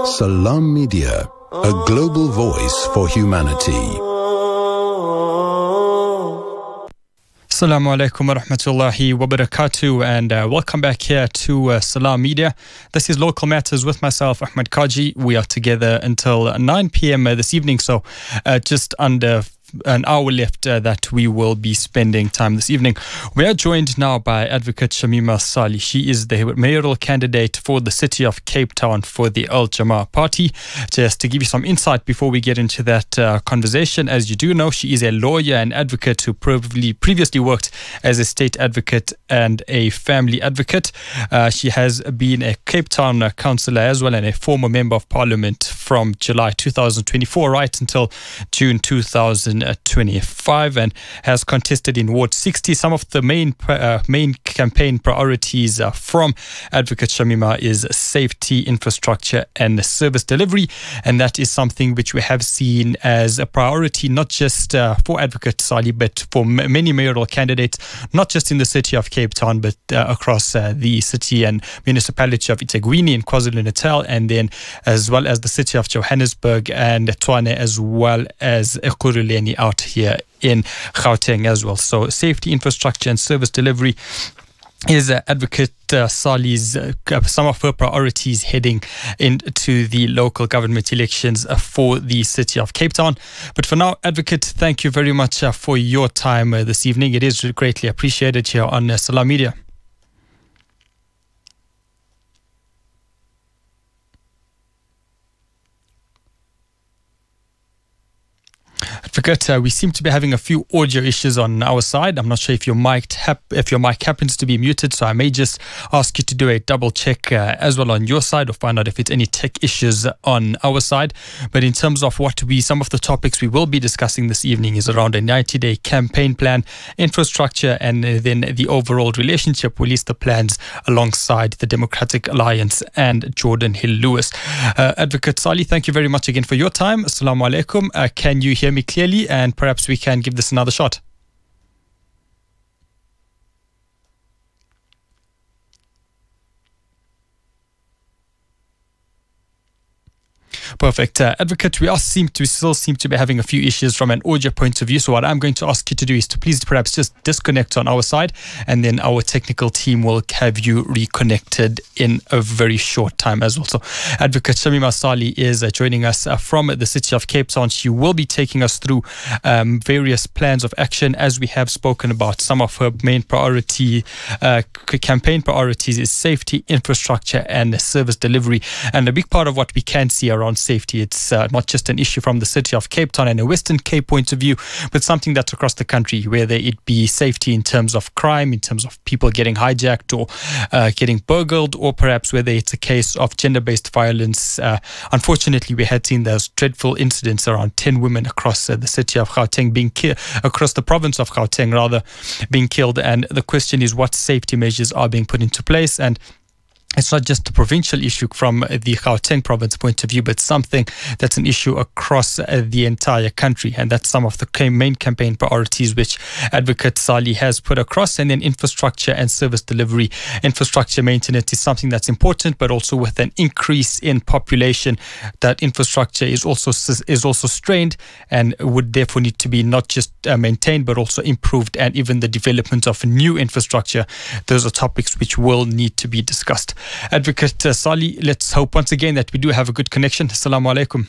Salam Media, a global voice for humanity. Assalamu alaikum wa rahmatullahi wa barakatuh, and welcome back here to Salam Media. This is Local Matters with myself, Ahmed Kaji. We are together until 9 p.m. This evening, so just under an hour left that we will be spending time this evening. We are joined now by Advocate Shamima Salih. She is the mayoral candidate for the city of Cape Town for the Al Jama party. Just to give you some insight before we get into that conversation, as you do know, she is a lawyer and advocate who previously worked as a state advocate and a family advocate. She has been a Cape Town councillor as well and a former member of parliament from July 2024 right until June 2025, and has contested in Ward 60. Some of the main campaign priorities from Advocate Shamima is safety, infrastructure and service delivery, and that is something which we have seen as a priority not just for Advocate Salih but for many mayoral candidates, not just in the city of Cape Town but across the city and municipality of eThekwini in KwaZulu-Natal, and then as well as the city of Johannesburg and Tshwane, as well as Ekurhuleni out here in Gauteng as well. So safety, infrastructure and service delivery is Advocate Salih's some of her priorities heading into the local government elections for the city of Cape Town. But for now, Advocate, thank you very much for your time this evening. It is greatly appreciated here on Salam Media. Advocate, we seem to be having a few audio issues on our side. I'm not sure if your mic happens to be muted, so I may just ask you to do a double check as well on your side, or find out if it's any tech issues on our side. But in terms of some of the topics we will be discussing this evening is around a 90-day campaign plan, infrastructure, and then the overall relationship, or at least the plans alongside the Democratic Alliance and Jordan Hill-Lewis. Advocate Salih, thank you very much again for your time. Assalamu alaikum. Can you hear me clearly? And perhaps we can give this another shot. Perfect. Advocate, we still seem to be having a few issues from an audio point of view. So what I'm going to ask you to do is to please perhaps just disconnect on our side, and then our technical team will have you reconnected in a very short time as well. So Advocate Shamima Salih is joining us from the city of Cape Town. She will be taking us through various plans of action, as we have spoken about. Some of her main campaign priorities is safety, infrastructure and service delivery. And a big part of what we can see around safety, it's not just an issue from the city of Cape Town and a Western Cape point of view, but something that's across the country, whether it be safety in terms of crime, in terms of people getting hijacked or getting burgled, or perhaps whether it's a case of gender-based violence. Unfortunately, we had seen those dreadful incidents around 10 women across the city of Gauteng being killed, across the province of Gauteng rather, being killed. And the question is, what safety measures are being put into place? And it's not just a provincial issue from the Gauteng province point of view, but something that's an issue across the entire country. And that's some of the main campaign priorities which Advocate Salih has put across. And then infrastructure and service delivery. Infrastructure maintenance is something that's important, but also with an increase in population, that infrastructure is also strained and would therefore need to be not just maintained, but also improved, and even the development of new infrastructure. Those are topics which will need to be discussed. Advocate Salih, let's hope once again that we do have a good connection. Assalamu alaikum.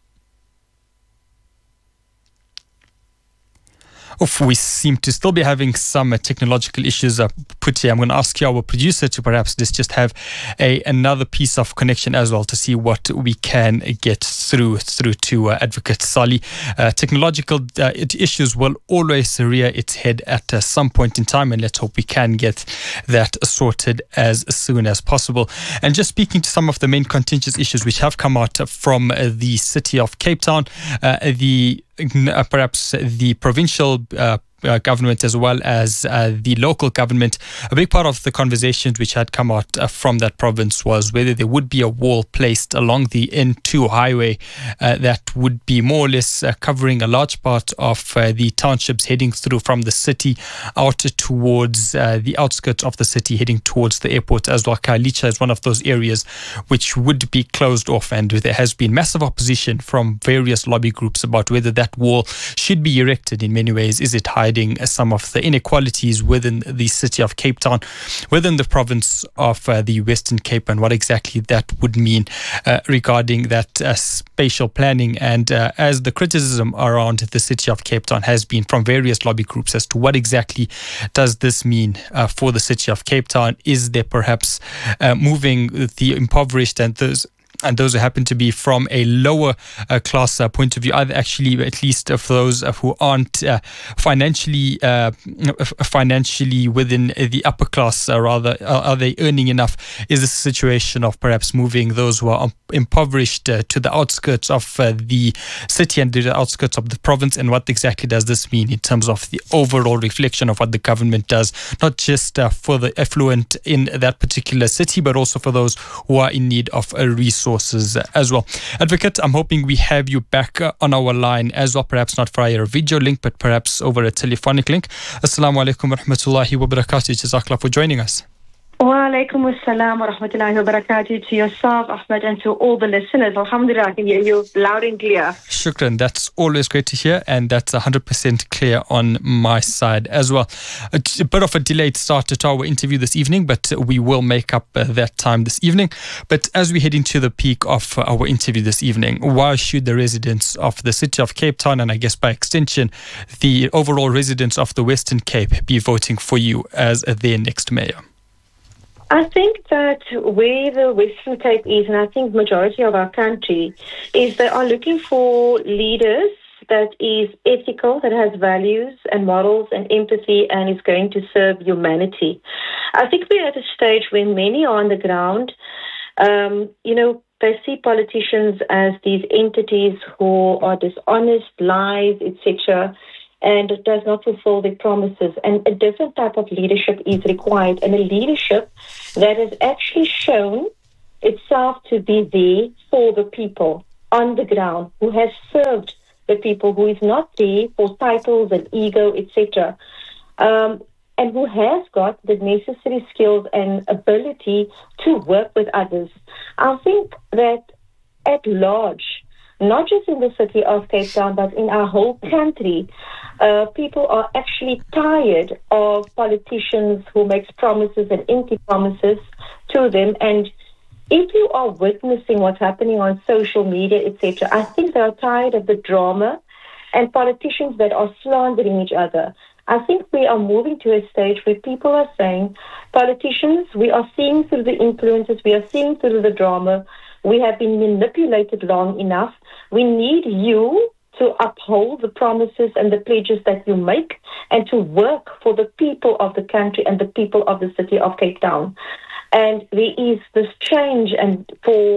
We seem to still be having some technological issues put here. I'm going to ask you, our producer, to perhaps just have another piece of connection as well, to see what we can get through to Advocate Salih. Technological issues will always rear its head at some point in time, and let's hope we can get that sorted as soon as possible. And just speaking to some of the main contentious issues which have come out from the city of Cape Town, perhaps the provincial government as well as the local government. A big part of the conversations which had come out from that province was whether there would be a wall placed along the N2 highway that would be more or less covering a large part of the townships heading through from the city out towards the outskirts of the city, heading towards the airport as well. Khayelitsha is one of those areas which would be closed off, and there has been massive opposition from various lobby groups about whether that wall should be erected. In many ways, is it hiding some of the inequalities within the city of Cape Town, within the province of the Western Cape, and what exactly that would mean regarding that spatial planning? And as the criticism around the city of Cape Town has been from various lobby groups as to what exactly does this mean for the city of Cape Town? Is there perhaps moving the impoverished and those who happen to be from a lower class point of view, either actually at least for those who aren't financially within the upper class, rather, are they earning enough? Is this a situation of perhaps moving those who are impoverished to the outskirts of the city and to the outskirts of the province? And what exactly does this mean in terms of the overall reflection of what the government does, not just for the affluent in that particular city, but also for those who are in need of a resources as well? Advocate, I'm hoping we have you back on our line as well, perhaps not via a video link, but perhaps over a telephonic link. Assalamu alaikum wa rahmatullahi wa barakatuh. Jazakallah for joining us. Wa alaikum assalam wa rahmatullahi wa barakatuh to yourself, Ahmed, and to all the listeners. Alhamdulillah, I can hear you loud and clear. Shukran. That's always great to hear, and that's 100% clear on my side as well. A bit of a delayed start to our interview this evening, but we will make up that time this evening. But as we head into the peak of our interview this evening, why should the residents of the city of Cape Town, and I guess by extension the overall residents of the Western Cape, be voting for you as their next mayor? I think that where the Western Cape is, and I think majority of our country, is they are looking for leaders that is ethical, that has values and morals and empathy, and is going to serve humanity. I think we're at a stage where many are on the ground. They see politicians as these entities who are dishonest, lies, etc., and it does not fulfill their promises. And a different type of leadership is required, and a leadership that has actually shown itself to be there for the people on the ground, who has served the people, who is not there for titles and ego, etc., and who has got the necessary skills and ability to work with others. I think that at large, not just in the city of Cape Town, but in our whole country, people are actually tired of politicians who make promises and empty promises to them. And if you are witnessing what's happening on social media, etc., I think they are tired of the drama and politicians that are slandering each other. I think we are moving to a stage where people are saying, politicians, we are seeing through the influences, we are seeing through the drama, we have been manipulated long enough. We need you to uphold the promises and the pledges that you make, and to work for the people of the country and the people of the city of Cape Town. And there is this change and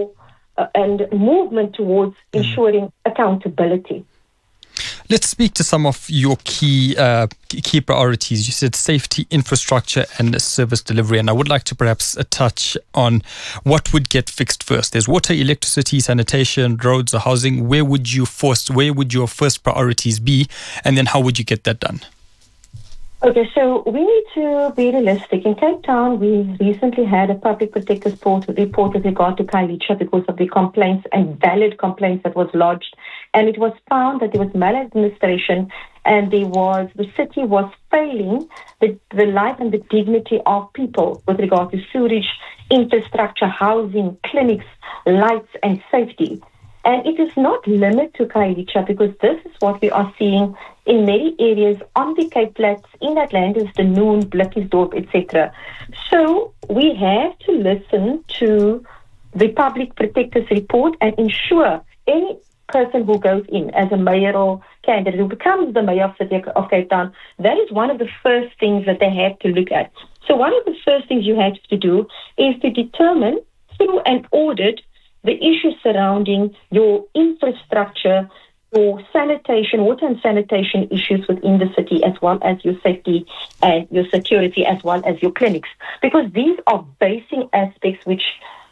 movement towards ensuring accountability. Let's speak to some of your key priorities. You said safety, infrastructure, and service delivery. And I would like to perhaps touch on what would get fixed first. There's water, electricity, sanitation, roads, or housing. Where would your first priorities be? And then how would you get that done? Okay, so we need to be realistic. In Cape Town, we recently had a public protector's report with regard to Khayelitsha because of the complaints and valid complaints that was lodged. And it was found that there was maladministration, and the city was failing the life and the dignity of people with regard to sewage, infrastructure, housing, clinics, lights, and safety. And it is not limited to Khayelitsha, because this is what we are seeing in many areas on the Cape Flats, in Atlantis, the Noon, Blikkiesdorp, etc. So we have to listen to the public protector's report and ensure any person who goes in as a mayoral candidate, who becomes the mayor of the city of Cape Town, that is one of the first things that they have to look at. So one of the first things you have to do is to determine through an audit the issues surrounding your infrastructure, your sanitation, water and sanitation issues within the city, as well as your safety and your security, as well as your clinics, because these are basic aspects which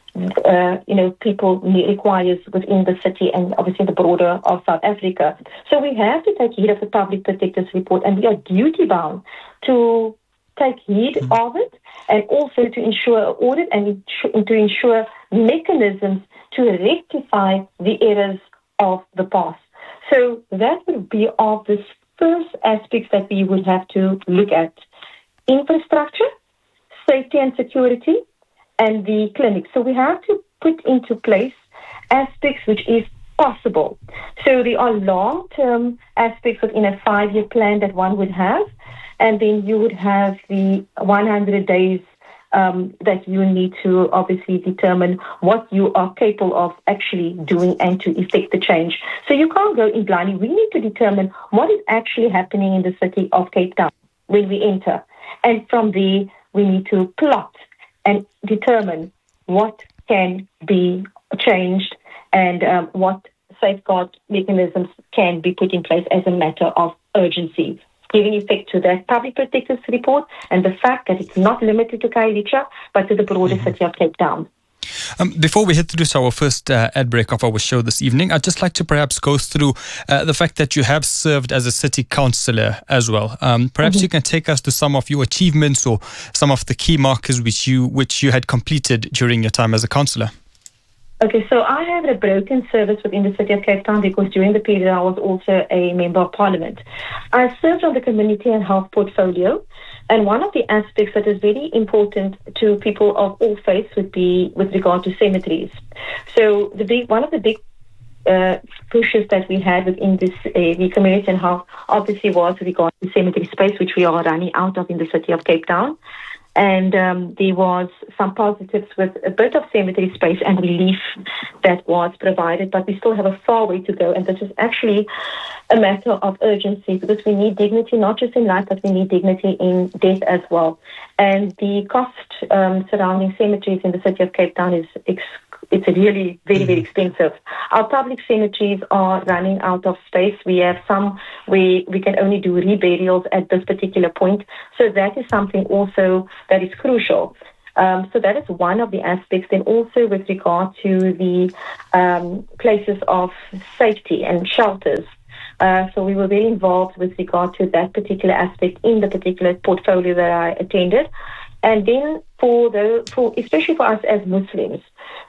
people requires within the city and obviously the border of South Africa. So we have to take heed of the Public Protector's report, and we are duty bound to take heed of it, and also to ensure audit and to ensure mechanisms to rectify the errors of the past. So that would be of the first aspects that we would have to look at: infrastructure, safety and security, and the clinics. So we have to put into place aspects which is possible. So there are long-term aspects within a 5-year plan that one would have, and then you would have the 100 days that you need to obviously determine what you are capable of actually doing and to effect the change. So you can't go in blindly. We need to determine what is actually happening in the city of Cape Town when we enter. And from there, we need to plot and determine what can be changed and what safeguard mechanisms can be put in place as a matter of urgency, giving effect to that Public Protector's report and the fact that it's not limited to Khayelitsha, but to the broader city of Cape Town. Before we head through to our first ad break of our show this evening, I'd just like to perhaps go through the fact that you have served as a city councillor as well. Perhaps you can take us to some of your achievements or some of the key markers which you had completed during your time as a councillor. Okay, so I have a broken service within the city of Cape Town because during the period I was also a member of parliament. I served on the community and health portfolio, and one of the aspects that is very important to people of all faiths would be with regard to cemeteries. So one of the big pushes that we had within this the community and health obviously was with regard to cemetery space, which we are running out of in the city of Cape Town. And there was some positives with a bit of cemetery space and relief that was provided, but we still have a far way to go. And this is actually a matter of urgency because we need dignity, not just in life, but we need dignity in death as well. And the cost surrounding cemeteries in the city of Cape Town is it's really very, very expensive. Our public cemeteries are running out of space. We have some where we can only do reburials at this particular point. So that is something also that is crucial. So that is one of the aspects. Then also with regard to the places of safety and shelters. So we were very involved with regard to that particular aspect in the particular portfolio that I attended. And then especially for us as Muslims,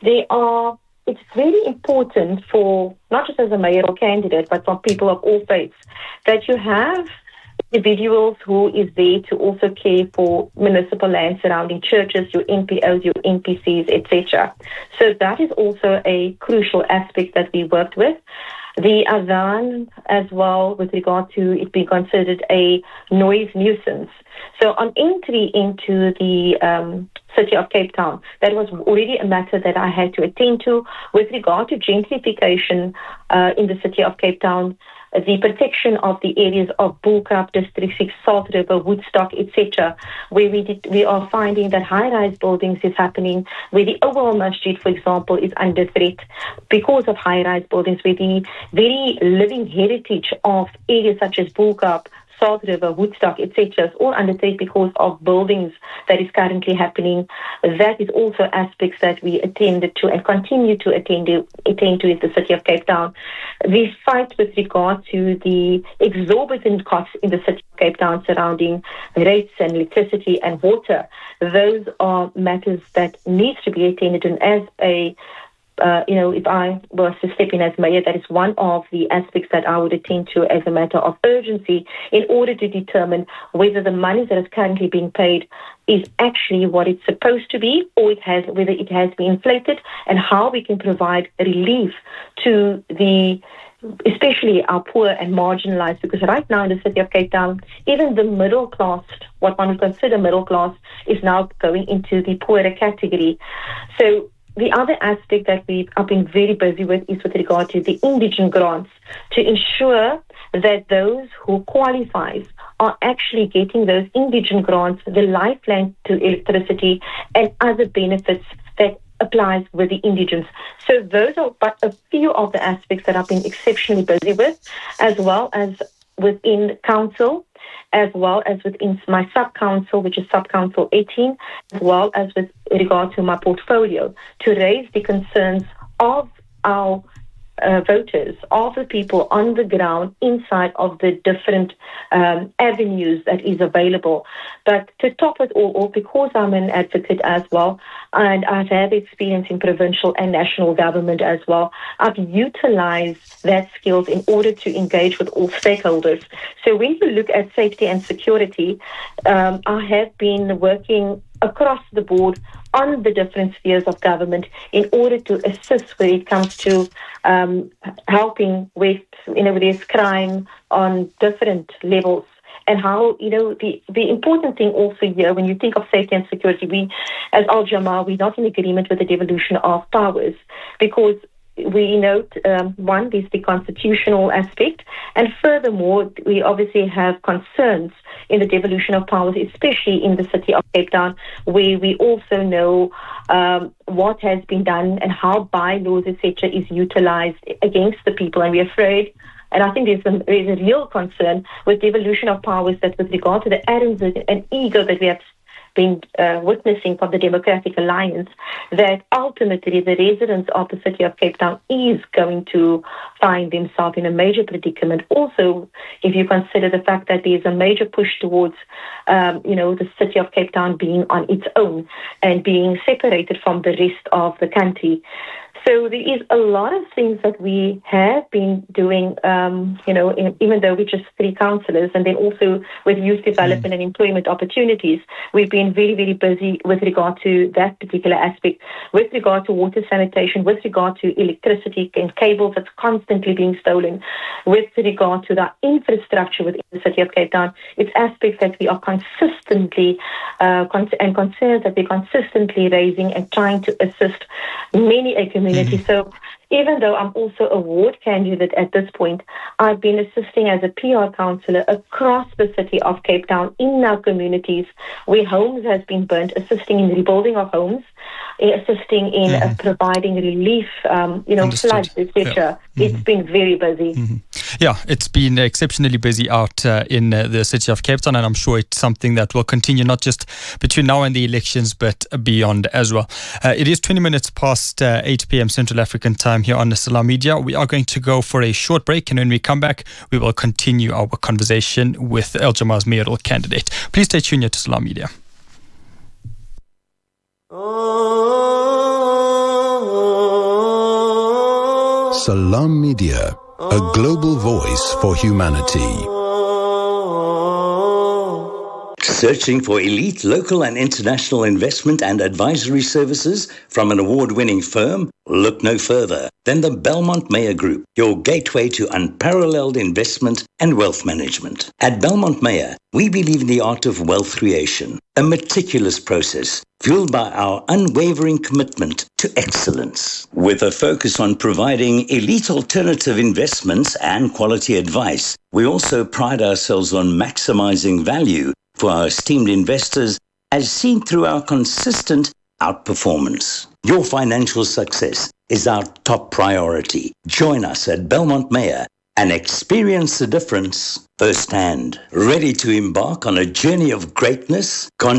it's very important for, not just as a mayoral candidate, but for people of all faiths, that you have individuals who is there to also care for municipal land surrounding churches, your NPOs, your NPCs, etc. So that is also a crucial aspect that we worked with. The Adhan as well, with regard to it being considered a noise nuisance. So on entry into the city of Cape Town, that was already a matter that I had to attend to. With regard to gentrification in the city of Cape Town, the protection of the areas of Bullcup, District 6, Salt River, Woodstock, etc., where we are finding that high-rise buildings is happening, where the overall masjid, for example, is under threat because of high-rise buildings, where the very living heritage of areas such as Bullcup, Salt River, Woodstock, etc., is all under threat because of buildings that is currently happening. That is also aspects that we attended to and continue to attend to in the city of Cape Town. We fight with regard to the exorbitant costs in the city of Cape Town surrounding rates and electricity and water. Those are matters that needs to be attended to. And as a if I was to step in as mayor, that is one of the aspects that I would attend to as a matter of urgency in order to determine whether the money that is currently being paid is actually what it's supposed to be, or whether it has been inflated, and how we can provide relief to especially our poor and marginalized, because right now in the city of Cape Town, even the middle class, what one would consider middle class, is now going into the poorer category. So the other aspect that we have been very busy with is with regard to the indigent grants, to ensure that those who qualify are actually getting those indigent grants, the lifeline to electricity and other benefits that applies with the indigents. So those are but a few of the aspects that I've been exceptionally busy with, as well as within council, as well as within my sub-council, which is sub-council 18, as well as with regard to my portfolio, to raise the concerns of our voters, of the people on the ground inside of the different avenues that is available. But to top it all off, because I'm an advocate as well, and I've had experience in provincial and national government as well, I've utilized that skills in order to engage with all stakeholders. So when you look at safety and security, I have been working across the board on the different spheres of government in order to assist when it comes to helping with, there's crime on different levels. And how, the important thing also here, when you think of safety and security, we, as Al Jamaa, we're not in agreement with the devolution of powers, because we note, one, there's the constitutional aspect, and furthermore, we obviously have concerns in the devolution of powers, especially in the city of Cape Town, where we also know what has been done and how bylaws, etc., is utilized against the people, and we're afraid. And I think there's a real concern with devolution of powers that with regard to the arrogance and ego that we have been witnessing from the Democratic Alliance, that ultimately the residents of the city of Cape Town is going to find themselves in a major predicament. Also, if you consider the fact that there's a major push towards, the city of Cape Town being on its own and being separated from the rest of the country. So there is a lot of things that we have been doing, even though we're just 3 councillors, and then also with youth development and employment opportunities, we've been very, very busy with regard to that particular aspect, with regard to water sanitation, with regard to electricity and cables that's constantly being stolen, with regard to the infrastructure within the city of Cape Town. It's aspects that we are consistently and concerns that we're consistently raising and trying to assist many a community. So even though I'm also a ward candidate at this point, I've been assisting as a PR councillor across the city of Cape Town in our communities where homes has been burnt, assisting in rebuilding of homes, assisting in providing relief, floods, etc. It's been very busy. Yeah, it's been exceptionally busy out in the city of Cape Town, and I'm sure it's something that will continue not just between now and the elections, but beyond as well. It is 20 minutes past 8 p.m. Central African time here on the Salam Media. We are going to go for a short break, and when we come back, we will continue our conversation with Al Jamaa's mayoral candidate. Please stay tuned here to Salam Media. Salam Media, a global voice for humanity. Searching for elite local and international investment and advisory services from an award-winning firm? Look no further than the Belmont Meyer Group, your gateway to unparalleled investment and wealth management. At Belmont Meyer, we believe in the art of wealth creation, a meticulous process fueled by our unwavering commitment to excellence. With a focus on providing elite alternative investments and quality advice, we also pride ourselves on maximizing value for our esteemed investors, as seen through our consistent outperformance. Your financial success is our top priority. Join us at Belmont Meyer and experience the difference firsthand. Ready to embark on a journey of greatness?